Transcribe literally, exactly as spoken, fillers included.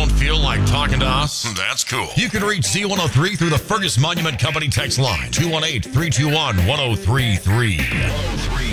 don't feel like talking to us? That's cool. You can reach Z one oh three through the Fergus Monument Company text line, two one eight, three two one, one oh three three.